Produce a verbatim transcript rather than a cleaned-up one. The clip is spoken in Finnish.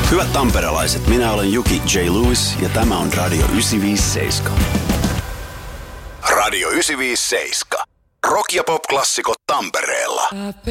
Hyvät tamperelaiset, minä olen Juki J. Lewis ja tämä on Radio yhdeksänsataaviisikymmentäseitsemän. Radio yhdeksänsataaviisikymmentäseitsemän. Rock- ja pop-klassikot Tampereella.